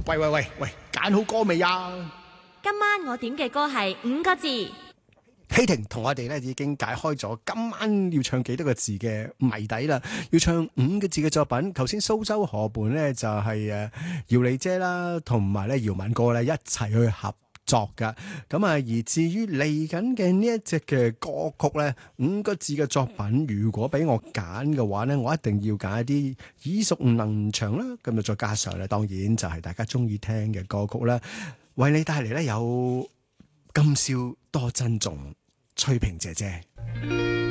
喂，揀好歌未啊？ 今晚我點嘅歌係5個字。 希婷同我哋咧已經解開咗今晚要唱幾多個字嘅謎底啦，要唱5個字嘅作品。頭先蘇州河畔咧就係姚莉姐啦，同埋咧姚敏哥咧一齊去合作噶。咁啊，而至於嚟緊嘅呢一隻嘅歌曲咧，5個字嘅作品，如果俾我揀嘅話咧，我一定要揀一啲耳熟能詳啦。咁就再加上咧，當然就係大家中意聽嘅歌曲啦，為你帶嚟咧有今宵多珍重，翠萍姐姐。